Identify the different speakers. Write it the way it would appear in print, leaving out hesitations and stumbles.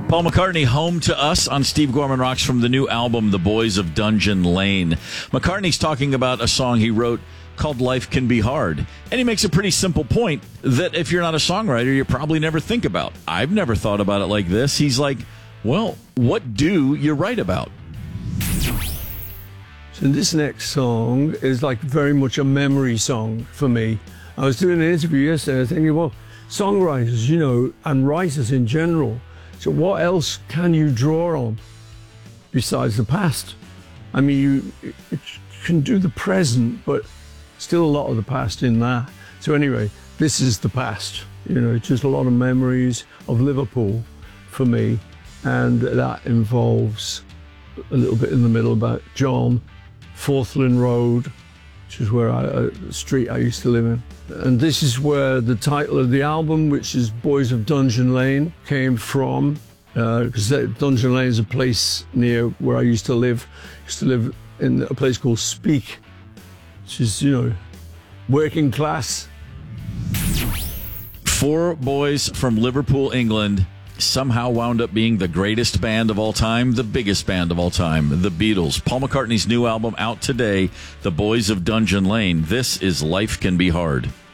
Speaker 1: Paul McCartney, Home to Us on Steve Gorman Rocks from the new album, The Boys of Dungeon Lane. McCartney's talking about a song he wrote called Life Can Be Hard. And he makes a pretty simple point that if you're not a songwriter, you probably never think about. I've never thought about it like this. He's like, well, what do you write about?
Speaker 2: So this next song is like very much a memory song for me. I was doing an interview yesterday, I was thinking, well, songwriters, and writers in general, so what else can you draw on besides the past? I mean, you can do the present, but still a lot of the past in that. So anyway, this is the past. Just a lot of memories of Liverpool for me, and that involves a little bit in the middle about John, Forthland Road, which is where the street I used to live in. And this is where the title of the album, which is Boys of Dungeon Lane, came from, because Dungeon Lane is a place near where I used to live. I used to live in a place called Speke, which is, working class.
Speaker 1: 4 boys from Liverpool, England, somehow wound up being the greatest band of all time, the biggest band of all time, the Beatles. Paul McCartney's new album out today, The Boys of Dungeon Lane. This is Life Can Be Hard.